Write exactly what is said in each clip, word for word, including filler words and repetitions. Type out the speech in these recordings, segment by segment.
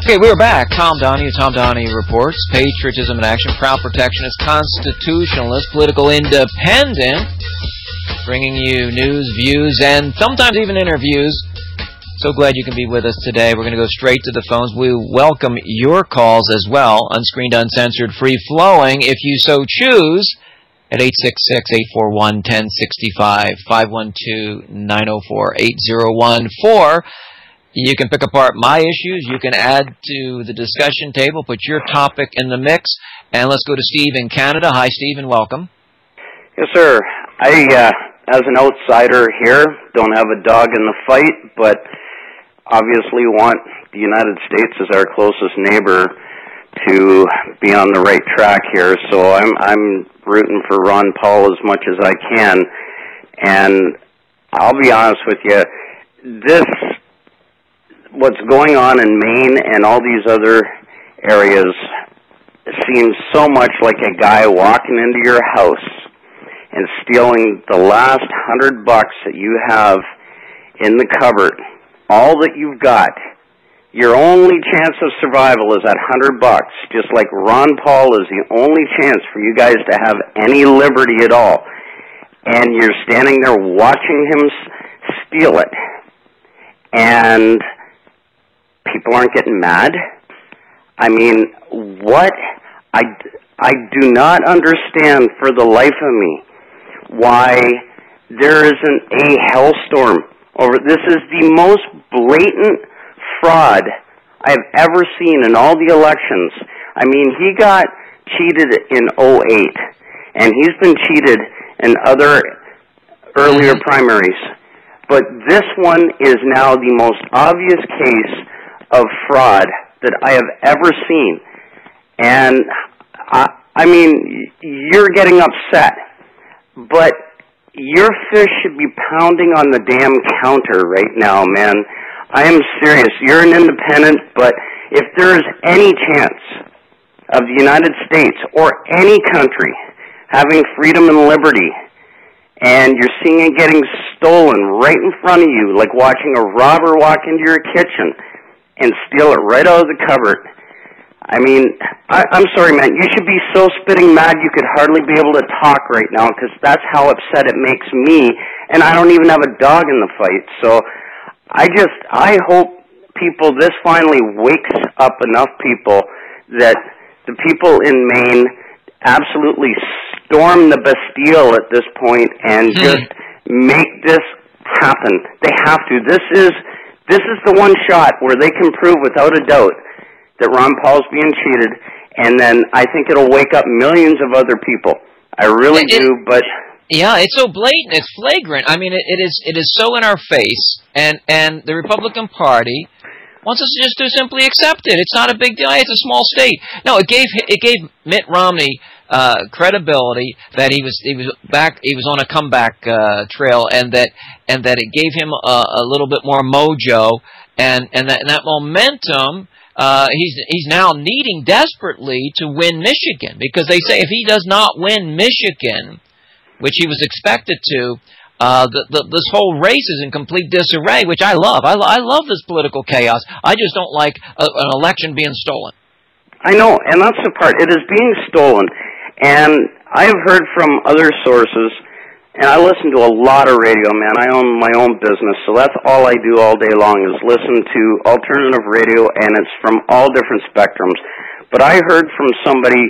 Okay, we're back. Tom Donahue, Tom Donahue Reports. Patriotism in action. Proud protectionist, constitutionalist, political independent. Bringing you news, views, and sometimes even interviews. So glad you can be with us today. We're going to go straight to the phones. We welcome your calls as well. Unscreened, uncensored, free-flowing, if you so choose, at eight six six, eight four one, one zero six five, five one two, nine zero four, eight zero one four. You can pick apart my issues. You can add to the discussion table, put your topic in the mix. And let's go to Steve in Canada. Hi, Steve, and welcome. Yes, sir. I, uh, as an outsider here, don't have a dog in the fight, but obviously want the United States as our closest neighbor to be on the right track here. So I'm, I'm rooting for Ron Paul as much as I can. And I'll be honest with you, this... what's going on in Maine and all these other areas seems so much like a guy walking into your house and stealing the last hundred bucks that you have in the cupboard, all that you've got. Your only chance of survival is that hundred bucks, just like Ron Paul is the only chance for you guys to have any liberty at all. And you're standing there watching him steal it. And people aren't getting mad. I mean, what? I, I do not understand for the life of me why there isn't a hellstorm over. This is the most blatant fraud I've ever seen in all the elections. I mean, he got cheated in oh eight, and he's been cheated in other earlier primaries. But this one is now the most obvious case of fraud that I have ever seen. And, I, I mean, you're getting upset, but your fist should be pounding on the damn counter right now, man. I am serious. You're an independent, but if there is any chance of the United States or any country having freedom and liberty, and you're seeing it getting stolen right in front of you, like watching a robber walk into your kitchen and steal it right out of the cupboard. I mean, I, I'm sorry, man. You should be so spitting mad you could hardly be able to talk right now, because that's how upset it makes me, and I don't even have a dog in the fight. So I just, I hope people, this finally wakes up enough people that the people in Maine absolutely storm the Bastille at this point and just make this happen. They have to. This is... This is the one shot where they can prove without a doubt that Ron Paul's being cheated, and then I think it'll wake up millions of other people. I really it, do, but... Yeah, it's so blatant, it's flagrant. I mean, it, it is it is so in our face, and, and the Republican Party wants us to just to simply accept it. It's not a big deal. It's a small state. No, it gave it gave Mitt Romney uh, credibility that he was he was back he was on a comeback uh, trail, and that and that it gave him a, a little bit more mojo, and and that and that momentum. Uh, he's he's now needing desperately to win Michigan, because they say if he does not win Michigan, which he was expected to, uh, the, the, this whole race is in complete disarray, which I love. I, I love this political chaos. I just don't like a, an election being stolen. I know, and that's the part. It is being stolen, and I have heard from other sources, and I listen to a lot of radio, man. I own my own business, so that's all I do all day long is listen to alternative radio, and it's from all different spectrums. But I heard from somebody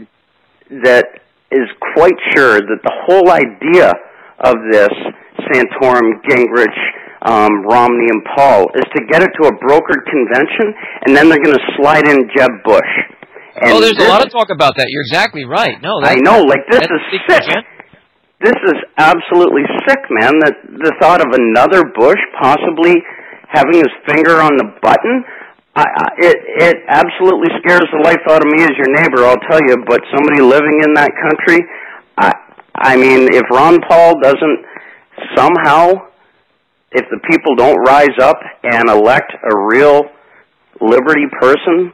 that is quite sure that the whole idea of this Santorum, Gingrich, um, Romney, and Paul is to get it to a brokered convention, and then they're going to slide in Jeb Bush. And oh, there's this, a lot of talk about that. You're exactly right. No, I know. Like, this is sick. This is absolutely sick, man. That the thought of another Bush possibly having his finger on the button, I, I, it it absolutely scares the life out of me as your neighbor, I'll tell you. But somebody living in that country, I I mean, if Ron Paul doesn't somehow, if the people don't rise up and elect a real liberty person,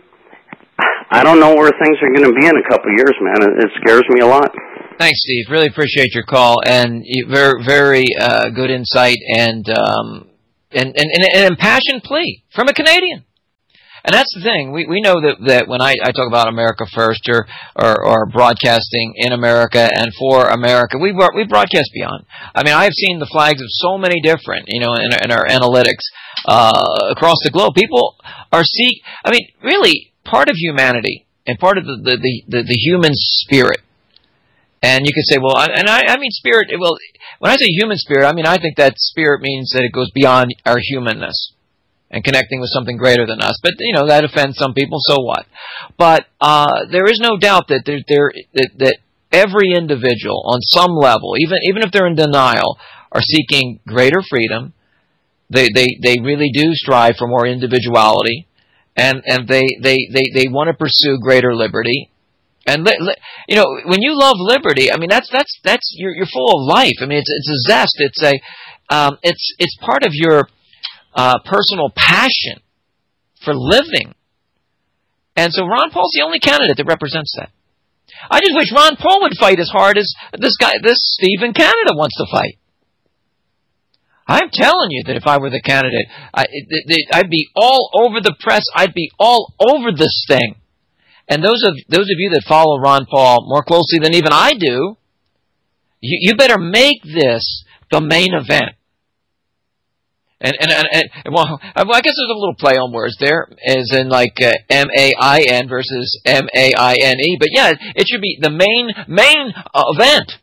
I don't know where things are going to be in a couple of years, man. It, it scares me a lot. Thanks, Steve. Really appreciate your call, and very, very uh, good insight and, um, and, and, and an impassioned plea from a Canadian. And that's the thing. We we know that, that when I, I talk about America First or, or or broadcasting in America and for America, we we broadcast beyond. I mean, I have seen the flags of so many different, you know, in, in our analytics uh, across the globe. People are seek. I mean, really, part of humanity and part of the the the, the, the human spirit. And you could say, well, and I, I mean spirit. Well, when I say human spirit, I mean I think that spirit means that it goes beyond our humanness and connecting with something greater than us. But you know that offends some people. So what? But uh, there is no doubt that there, there that, that every individual, on some level, even even if they're in denial, are seeking greater freedom. They they they really do strive for more individuality, and and they they they, they want to pursue greater liberty. And li- li- you know, when you love liberty, I mean that's that's that's you're you're full of life. I mean it's it's a zest. It's a um, it's it's part of your uh, personal passion for living. And so Ron Paul's the only candidate that represents that. I just wish Ron Paul would fight as hard as this guy, this Steve in Canada wants to fight. I'm telling you that if I were the candidate, I, it, it, I'd be all over the press. I'd be all over this thing. And those of those of you that follow Ron Paul more closely than even I do, you, you better make this the main event. And and, and, and well, I guess there's a little play on words there, as in like uh, M A I N versus M A I N E. But yeah, it should be the main main uh, event.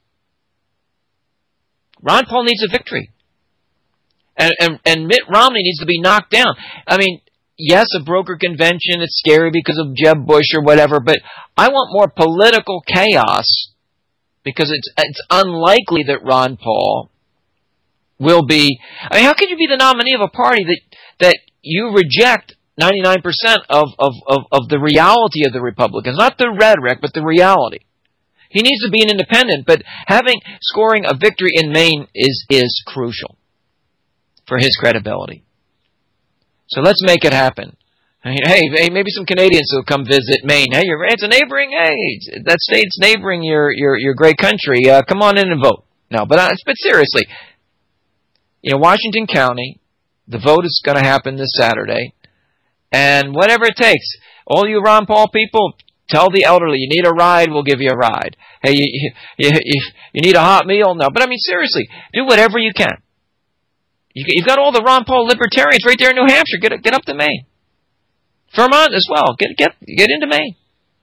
Ron Paul needs a victory, and, and and Mitt Romney needs to be knocked down. I mean. Yes, a broker convention, it's scary because of Jeb Bush or whatever, but I want more political chaos because it's it's unlikely that Ron Paul will be... I mean, how could you be the nominee of a party that, that you reject ninety-nine percent of, of, of, of the reality of the Republicans? Not the rhetoric, but the reality. He needs to be an independent, but having scoring a victory in Maine is is crucial for his credibility. So let's make it happen. Hey, hey, maybe some Canadians will come visit Maine. Hey, you're, it's a neighboring. Hey, that state's neighboring your your your great country. Uh, come on in and vote. No, but uh, but seriously, you know, Washington County, the vote is going to happen this Saturday, and whatever it takes, all you Ron Paul people, tell the elderly you need a ride. We'll give you a ride. Hey, you you you, you need a hot meal? No, but I mean seriously, do whatever you can. You've got all the Ron Paul libertarians right there in New Hampshire. Get get up to Maine, Vermont as well. Get get get into Maine.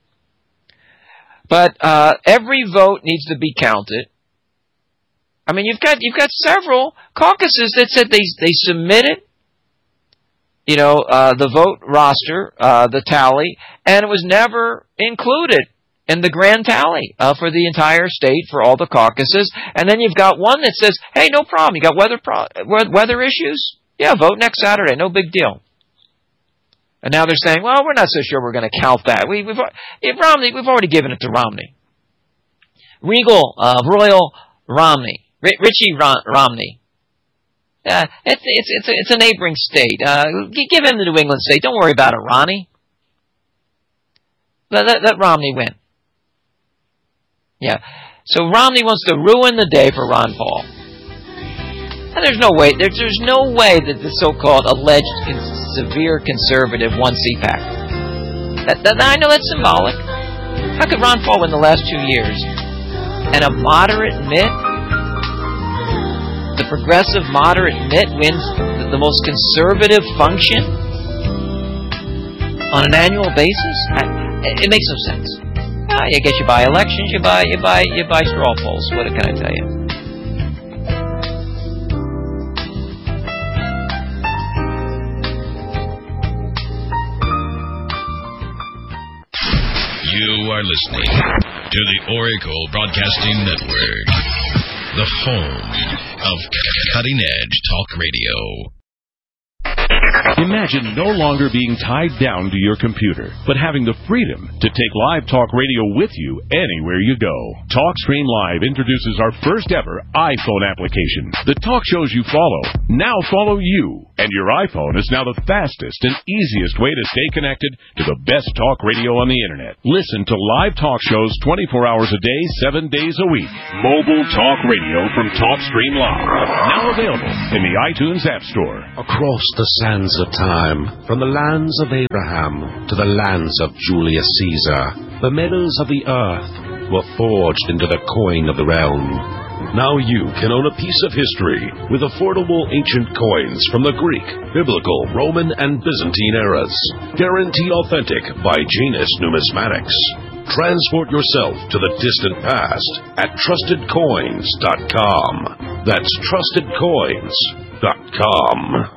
But uh, every vote needs to be counted. I mean, you've got you've got several caucuses that said they they submitted, you know, uh, the vote roster, uh, the tally, and it was never included in the grand tally uh, for the entire state for all the caucuses. And then you've got one that says, hey, no problem. You got weather pro- weather issues? Yeah, vote next Saturday. No big deal. And now they're saying, well, we're not so sure we're going to count that. We, we've, if Romney, we've already given it to Romney. Regal, uh, Royal Romney. R- Richie Rom- Romney. Uh, it's, it's, it's, a, it's a neighboring state. Uh, give him the New England state. Don't worry about it, Ronnie. Let, let, let Romney win. Yeah. So Romney wants to ruin the day for Ron Paul. And there's no way, there's, there's no way that the so-called alleged con- severe conservative won C PAC. That, that, I know that's symbolic. How could Ron Paul win the last two years? And a moderate Mitt, the progressive moderate Mitt wins the, the most conservative function on an annual basis? I, it makes no sense. Ah, you get you buy elections, you buy you buy you buy straw polls. What can I tell you? You are listening to the Oracle Broadcasting Network, the home of cutting edge talk radio. Imagine no longer being tied down to your computer, but having the freedom to take live talk radio with you anywhere you go. TalkStream Live introduces our first ever iPhone application. The talk shows you follow now follow you, and your iPhone is now the fastest and easiest way to stay connected to the best talk radio on the internet. Listen to live talk shows twenty-four hours a day, seven days a week. Mobile talk radio from TalkStream Live. Now available in the iTunes App Store. Across the San sands of time, from the lands of Abraham to the lands of Julius Caesar, the metals of the earth were forged into the coin of the realm. Now you can own a piece of history with affordable ancient coins from the Greek, Biblical, Roman, and Byzantine eras. Guaranteed authentic by Janus Numismatics. Transport yourself to the distant past at trusted coins dot com. That's trusted coins dot com.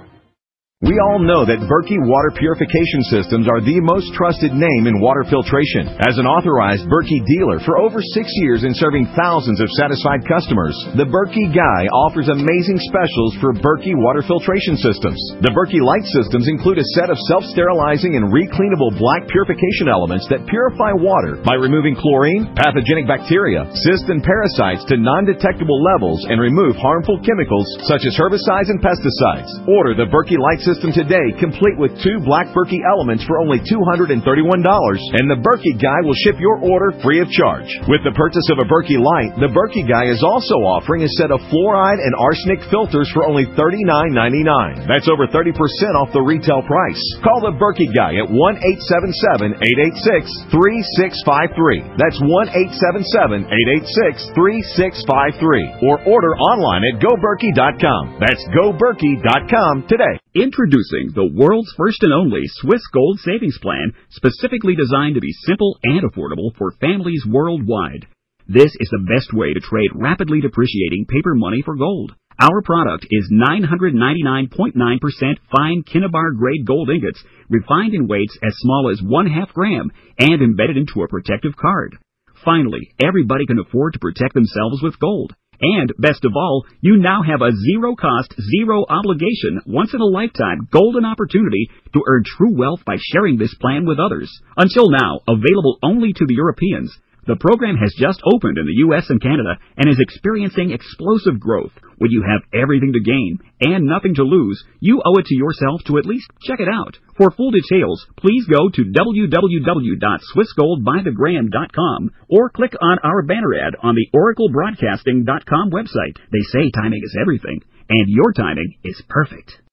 We all know that Berkey Water Purification Systems are the most trusted name in water filtration. As an authorized Berkey dealer for over six years and serving thousands of satisfied customers, the Berkey Guy offers amazing specials for Berkey Water Filtration Systems. The Berkey Light Systems include a set of self-sterilizing and recleanable black purification elements that purify water by removing chlorine, pathogenic bacteria, cysts, and parasites to non-detectable levels and remove harmful chemicals such as herbicides and pesticides. Order the Berkey Light System System today, complete with two black Berkey elements for only two hundred thirty-one dollars, and the Berkey Guy will ship your order free of charge. With the purchase of a Berkey Light, the Berkey Guy is also offering a set of fluoride and arsenic filters for only thirty-nine ninety-nine. That's over thirty percent off the retail price. Call the Berkey Guy at one eight seven seven, eight eight six, three six five three. That's one eight seven seven, eight eight six, three six five three. Or order online at go berkey dot com. That's go berkey dot com today. Introducing the world's first and only Swiss Gold Savings Plan, specifically designed to be simple and affordable for families worldwide. This is the best way to trade rapidly depreciating paper money for gold. Our product is nine hundred ninety-nine point nine percent fine Kinnabar grade gold ingots, refined in weights as small as one half gram and embedded into a protective card. Finally, everybody can afford to protect themselves with gold. And, best of all, you now have a zero-cost, zero-obligation, once-in-a-lifetime golden opportunity to earn true wealth by sharing this plan with others. Until now, available only to the Europeans, the program has just opened in the U S and Canada and is experiencing explosive growth. When you have everything to gain and nothing to lose, you owe it to yourself to at least check it out. For full details, please go to w w w dot swiss gold by the gram dot com or click on our banner ad on the oracle broadcasting dot com website. They say timing is everything, and your timing is perfect.